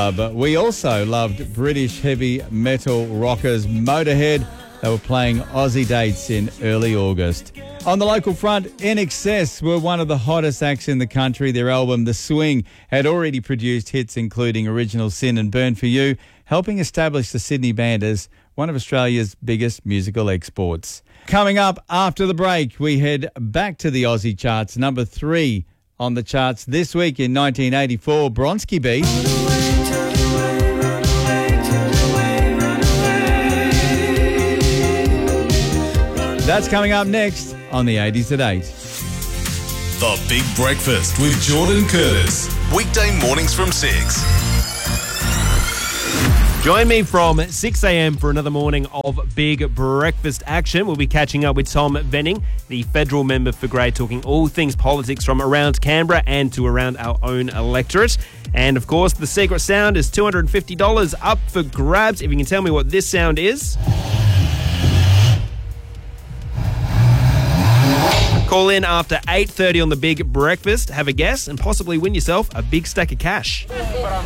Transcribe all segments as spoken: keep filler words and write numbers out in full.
Uh, but we also loved British heavy metal rockers Motorhead. They were playing Aussie dates in early August. On the local front, N X S were one of the hottest acts in the country. Their album, The Swing, had already produced hits including Original Sin and Burn For You, helping establish the Sydney band as one of Australia's biggest musical exports. Coming up after the break, we head back to the Aussie charts. Number three on the charts this week in nineteen eighty-four, Bronski Beat. That's coming up next on the eighties at eight. The Big Breakfast with Jordan Curtis. Weekday mornings from six. Join me from six a.m. for another morning of Big Breakfast action. We'll be catching up with Tom Venning, the federal member for Grey, talking all things politics from around Canberra and to around our own electorate. And, of course, the secret sound is two hundred fifty dollars up for grabs. If you can tell me what this sound is. Call in after eight thirty on the Big Breakfast, have a guess, and possibly win yourself a big stack of cash. Roll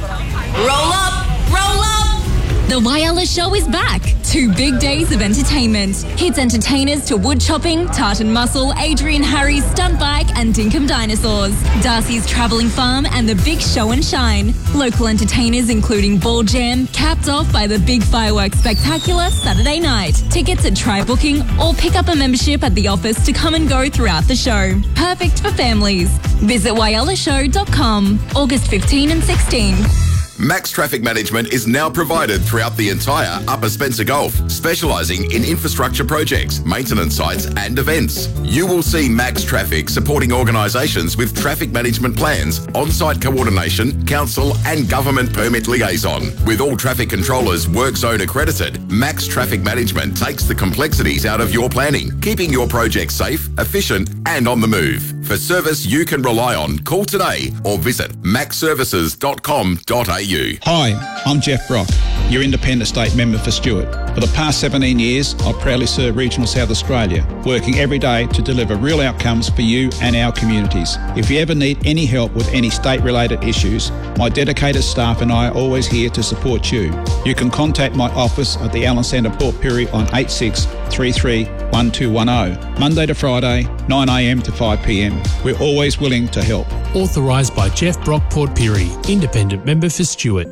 up, roll up. The Whyalla Show is back. Two big days of entertainment. Hits entertainers to wood chopping, Tartan Muscle, Adrian Harry's Stunt Bike and Dinkum Dinosaurs. Darcy's Travelling Farm and the Big Show and Shine. Local entertainers including Ball Jam, capped off by the Big Fireworks Spectacular Saturday night. Tickets at Try Booking or pick up a membership at the office to come and go throughout the show. Perfect for families. Visit whyalla show dot com, August fifteenth and sixteenth. Max Traffic Management is now provided throughout the entire Upper Spencer Gulf, specialising in infrastructure projects, maintenance sites and events. You will see Max Traffic supporting organisations with traffic management plans, on-site coordination, council and government permit liaison. With all traffic controllers work zone accredited, Max Traffic Management takes the complexities out of your planning, keeping your project safe, efficient and on the move. For service you can rely on, call today or visit max services dot com dot a u. Hi, I'm Jeff Brock, your Independent State Member for Stewart. For the past seventeen years, I've proudly served Regional South Australia, working every day to deliver real outcomes for you and our communities. If you ever need any help with any state-related issues, my dedicated staff and I are always here to support you. You can contact my office at the Allen Centre Port Pirie on eight six three three one two one zero, Monday to Friday, nine a m to five p m. We're always willing to help. Authorised by Jeff Brock, Port Pirie, Independent Member for Stewart.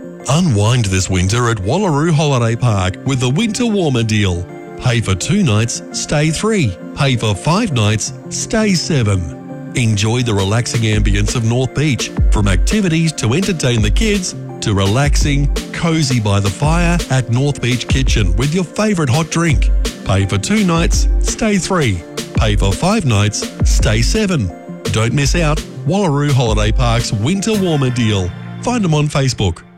Unwind this winter at Wallaroo Holiday Park with the Winter Warmer deal. Pay for two nights, stay three. Pay for five nights, stay seven. Enjoy the relaxing ambience of North Beach, from activities to entertain the kids to relaxing, cosy by the fire at North Beach Kitchen with your favourite hot drink. Pay for two nights, stay three. Pay for five nights, stay seven. Don't miss out. Wallaroo Holiday Park's Winter Warmer deal. Find them on Facebook.